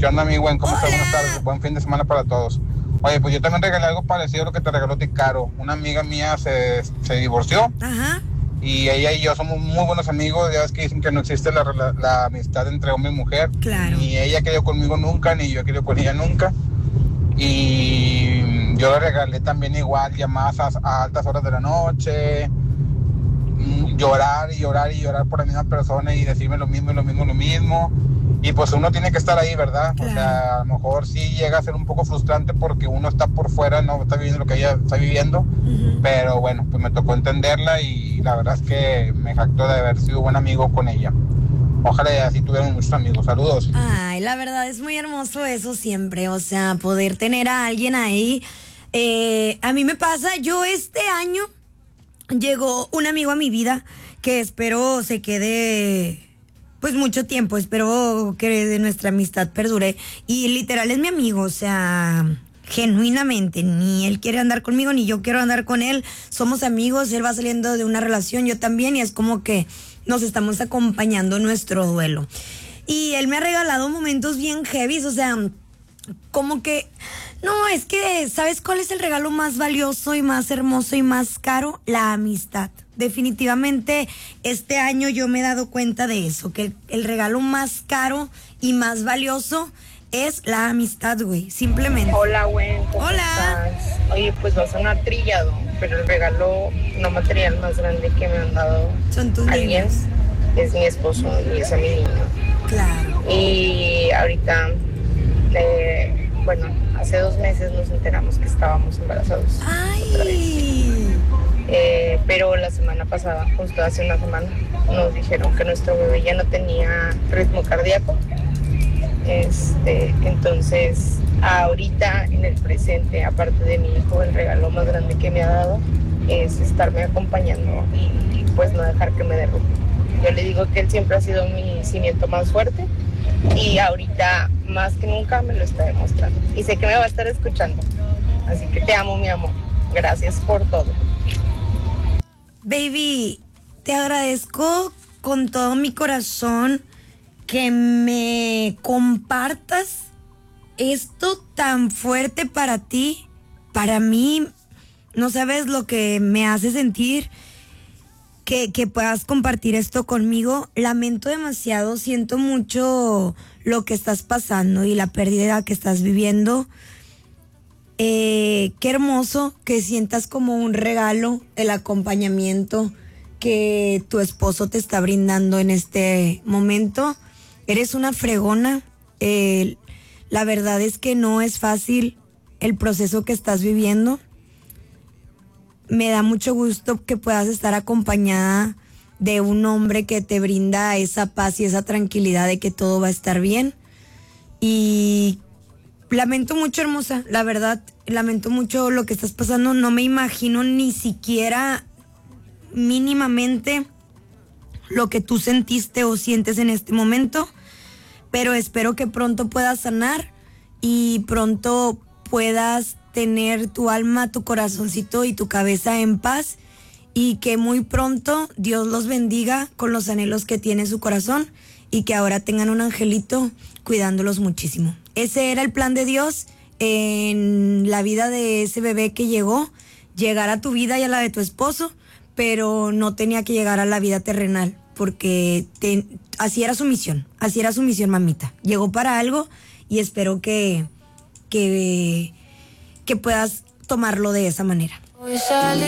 ¿Qué onda, mi buen? ¿Cómo estás? Buenas tardes. Buen fin de semana para todos. Oye, pues yo también regalé algo parecido a lo que te regaló Caro. Una amiga mía se divorció. Ajá. Y ella y yo somos muy buenos amigos. Ya ves que dicen que no existe la amistad entre hombre y mujer. Claro. Ni ella querido conmigo nunca, ni yo he querido con ella nunca. Y yo le regalé también igual llamadas a altas horas de la noche, llorar y llorar y llorar por la misma persona y decirme lo mismo y lo mismo y lo mismo. Y pues uno tiene que estar ahí, ¿verdad? Claro. O sea, a lo mejor sí llega a ser un poco frustrante porque uno está por fuera, no está viviendo lo que ella está viviendo. Uh-huh. Pero bueno, pues me tocó entenderla y la verdad es que me jacto de haber sido buen amigo con ella. Ojalá así tuviéramos muchos amigos. Saludos. Ay, la verdad es muy hermoso eso siempre, o sea, poder tener a alguien ahí. A mí me pasa, yo este año llegó un amigo a mi vida que espero se quede pues mucho tiempo, espero que de nuestra amistad perdure y literal es mi amigo, o sea, genuinamente, ni él quiere andar conmigo ni yo quiero andar con él, somos amigos, él va saliendo de una relación, yo también, y es como que nos estamos acompañando en nuestro duelo. Y él me ha regalado momentos bien heavies, o sea, como que, no, es que, ¿sabes cuál es el regalo más valioso y más hermoso y más caro? La amistad. Definitivamente, este año yo me he dado cuenta de eso, que el regalo más caro y más valioso es la amistad, güey, simplemente. Hola, güey. Hola. Estás? Oye, pues va a sonar trillado, pero el regalo no material más grande que me han dado Son tus alguien niños. es mi esposo y es a mi niño. Claro. Y ahorita, bueno, hace 2 meses nos enteramos que estábamos embarazados. Ay. Pero la semana pasada, justo hace una semana, nos dijeron que nuestro bebé ya no tenía ritmo cardíaco. Entonces, ahorita en el presente, aparte de mi hijo, el regalo más grande que me ha dado es estarme acompañando y pues no dejar que me derrumbe. Yo le digo que él siempre ha sido mi cimiento más fuerte y ahorita más que nunca me lo está demostrando. Y sé que me va a estar escuchando. Así que te amo, mi amor. Gracias por todo. Baby, te agradezco con todo mi corazón que me compartas esto tan fuerte para ti. Para mí, no sabes lo que me hace sentir que puedas compartir esto conmigo. Lamento demasiado, siento mucho lo que estás pasando y la pérdida que estás viviendo. Qué hermoso que sientas como un regalo el acompañamiento que tu esposo te está brindando en este momento. Eres una fregona. La verdad es que no es fácil el proceso que estás viviendo. Me da mucho gusto que puedas estar acompañada de un hombre que te brinda esa paz y esa tranquilidad de que todo va a estar bien. Y lamento mucho, hermosa, la verdad, lamento mucho lo que estás pasando. No me imagino ni siquiera mínimamente lo que tú sentiste o sientes en este momento, pero espero que pronto puedas sanar y pronto puedas tener tu alma, tu corazoncito y tu cabeza en paz y que muy pronto Dios los bendiga con los anhelos que tiene su corazón y que ahora tengan un angelito cuidándolos muchísimo. Ese era el plan de Dios en la vida de ese bebé que llegó, llegar a tu vida y a la de tu esposo, pero no tenía que llegar a la vida terrenal, porque así era su misión, mamita. Llegó para algo y espero que puedas tomarlo de esa manera.